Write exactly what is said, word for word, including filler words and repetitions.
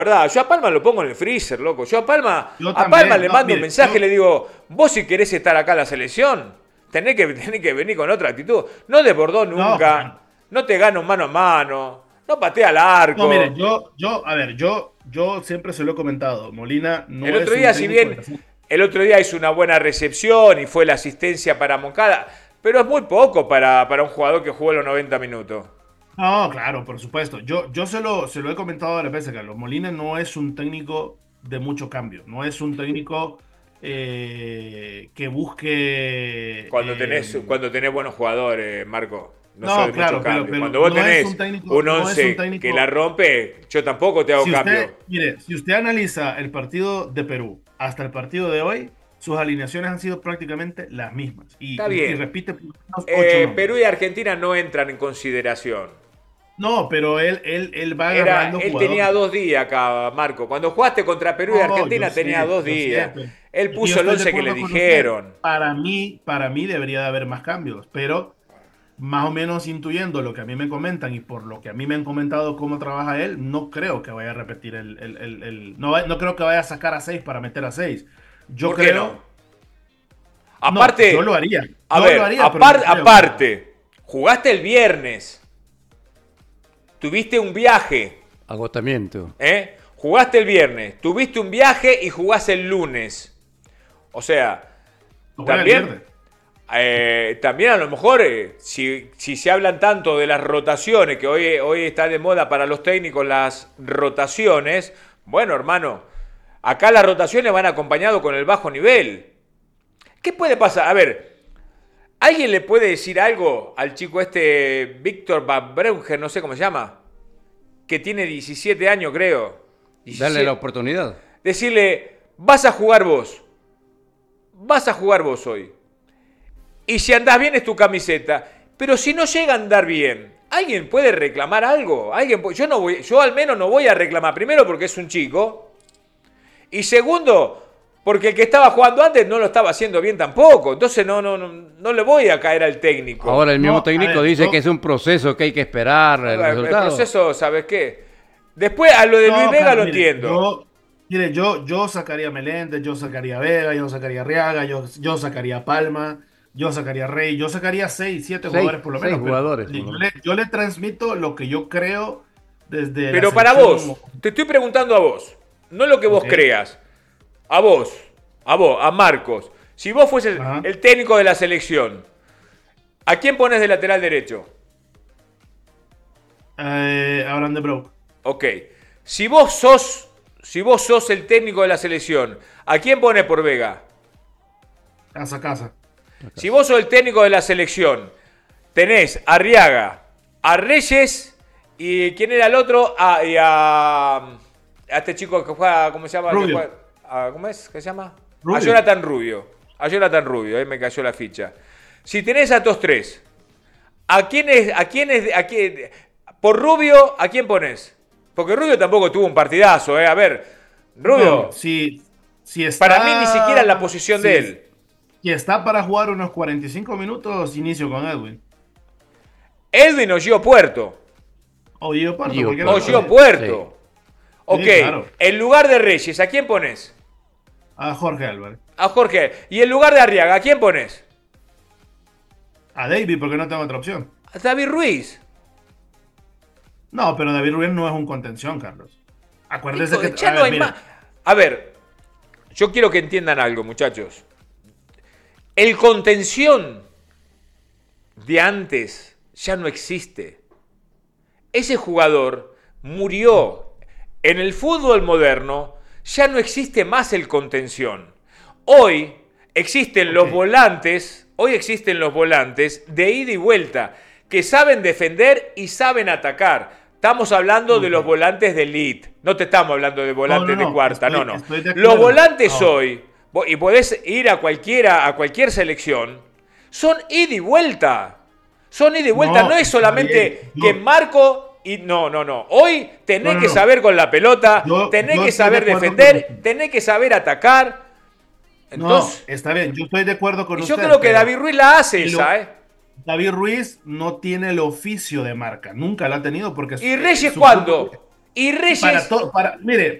verdad, yo a Palma lo pongo en el freezer, loco. Yo a Palma, Yo a Palma también, le no, mando un mire, mensaje y yo, le digo, vos si querés estar acá en la selección, tenés que, tenés que venir con otra actitud. No desbordó no, nunca, claro. no te gano mano a mano, no patea al No, mire, arco. yo, yo, a ver, yo, yo siempre se lo he comentado. Molina El no otro es un día, si técnico bien de fútbol. el otro día hizo una buena recepción y fue la asistencia para Moncada, pero es muy poco para, para un jugador que jugó los noventa minutos. No, claro, por supuesto. Yo, yo se lo, se lo he comentado varias veces, Carlos. Molina no es un técnico de mucho cambio. No es un técnico eh, que busque. Cuando eh, tenés, cuando tenés buenos jugadores, Marco, no sos no, de mucho claro, pero, cambio. pero Cuando vos no es un tenés técnico, un no es un once que la técnico. rompe, yo tampoco te hago Si usted, cambio. mire, si usted analiza el partido de Perú hasta el partido de hoy, sus alineaciones han sido prácticamente las mismas. Y, Está y- y bien. repite por lo menos ocho Eh, Perú nombres. y Argentina no entran en consideración. No, pero él, él, él va Era, agarrando él tenía jugadores. dos días acá, Marco. Cuando jugaste contra Perú y No, yo Argentina tenía sé, dos yo sé, días. pero Él es que yo puso el estoy de once que le acuerdo con usted. dijeron. Para mí, para mí debería de haber más cambios, pero más o menos intuyendo lo que a mí me comentan y por lo que a mí me han comentado cómo trabaja él, no creo que vaya a repetir el, el- el- el- no, va- no creo que vaya a sacar a seis para meter a seis. Yo ¿Por qué no? creo, no, yo lo Aparte, haría, a yo lo ver, haría, pero no apar- creo que. aparte, jugaste el viernes, tuviste un viaje, Agotamiento. ¿eh? Jugaste el viernes, tuviste un viaje y jugás el lunes. O sea, Lo juega el también, viernes. eh, también a lo mejor, eh, si, si se hablan tanto de las rotaciones, que hoy, hoy está de moda para los técnicos las rotaciones, bueno, hermano, acá las rotaciones van acompañado con el bajo nivel. ¿Qué puede pasar? A ver, ¿alguien le puede decir algo al chico este, Víctor Van Breunger, no sé cómo se llama? Que tiene diecisiete años, creo. Darle la diecisiete. oportunidad. Decirle, vas a jugar vos. Vas a jugar vos hoy. Y si andás bien es tu camiseta. Pero si no llega a andar bien, ¿alguien puede reclamar algo? ¿Alguien puede- yo, no voy, yo al menos no voy a reclamar. Primero porque es un chico. Y segundo, porque el que estaba jugando antes no lo estaba haciendo bien tampoco. Entonces no, no, no, no le voy a caer al técnico. Ahora el mismo No, a técnico ver, dice yo- que es un proceso que hay que esperar el El resultado. proceso, ¿sabes qué? Después a lo de Luis No, Vega lo claro, mire, entiendo. yo, mire, yo, yo sacaría a Meléndez, yo sacaría a Vega, yo sacaría a Riaga, yo, yo sacaría a Palma, yo sacaría a Rey, yo sacaría seis, siete Seis- jugadores por lo seis menos, pero jugadores, yo por lo le, yo le transmito lo que yo creo desde la Pero para selección. vos, te estoy preguntando a vos, no lo que vos Ok. creas, a vos, a vos, a Marcos. Si vos fueses Ajá. el técnico de la selección, ¿a quién pones de lateral derecho? Eh, Abraham de Broek, Ok. Si vos sos, si vos sos el técnico de la selección, ¿a quién pones por Vega? casa casa. Si vos sos el técnico de la selección, tenés a Arriaga, a Reyes y ¿quién era el otro? Ah, y a, a este chico que juega, ¿cómo se llama? Que Rubio. juega- a- ¿Cómo es? ¿Qué se llama? A Rubio. Jonathan Rubio. A Jonathan Rubio, ahí me cayó la ficha. Si tenés a estos tres, ¿a quién es, a quién es, a quién, por Rubio, ¿a quién pones? Porque Rubio tampoco tuvo un partidazo, ¿eh? A ver, Rubio, No, si, si está, para mí ni siquiera en la posición si, de él. si está para jugar unos cuarenta y cinco minutos, inicio con Edwin. Edwin o Gio Puerto. O Gio Puerto, Gio cualquiera O de los Gio dos. Puerto. Ok, Sí, claro. en lugar de Reyes, ¿a quién pones? A Jorge Álvarez. A Jorge. Y en lugar de Arriaga, ¿a quién pones? A David, porque no tengo otra opción. A David Ruiz. No, pero David Ruiz no es un contención, Carlos. Acuérdese Hijo, que. ya a no ver, hay mire, más. A ver, yo quiero que entiendan algo, muchachos. El contención de antes ya no existe. Ese jugador murió. En el fútbol moderno ya no existe más el contención. Hoy existen los Ok. volantes, hoy existen los volantes de ida y vuelta que saben defender y saben atacar. Estamos hablando de los volantes de elite. No te estamos hablando de volantes no, no, de cuarta, estoy- no, no. estoy de Los acuerdo. volantes Ahora. hoy, vo- y podés ir a cualquiera, a cualquier selección, son ida y vuelta. Son ida y vuelta, no, No, es está solamente bien. que Yo- Marco y no, no, no. Hoy tenés No, no, que no. saber con la pelota, Yo- tenés yo que estoy de saber acuerdo con defender, usted. tenés que saber atacar. Entonces, no, está bien, yo estoy de acuerdo con y usted. yo creo que pero David Ruiz la hace y lo- esa, ¿eh? David Ruiz no tiene el oficio de marca. Nunca la ha tenido porque. ¿Y su- Reyes su cuándo? fútbol- Y Reyes... Para todo, para, mire,